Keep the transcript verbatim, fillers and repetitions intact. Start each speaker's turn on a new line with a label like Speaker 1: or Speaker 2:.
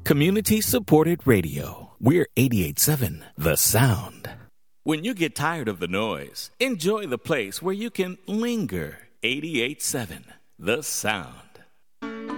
Speaker 1: Community-supported radio. We're eighty-eight point seven The Sound. When you get tired of the noise, enjoy the place where you can linger. eighty-eight point seven The Sound.